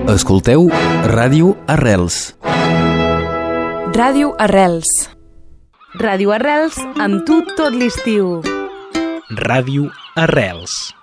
Escolteu Ràdio Arrels. Ràdio Arrels. Ràdio Arrels, amb tu tot l'estiu. Ràdio Arrels.